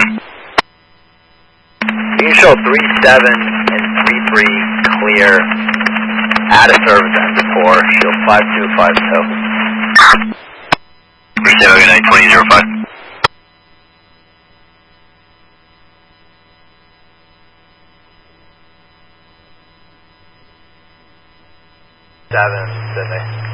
You can show 37 and 33 clear. Out of service at the core. Shield 5252. Briscoe, good night, 2005. 7, Sydney.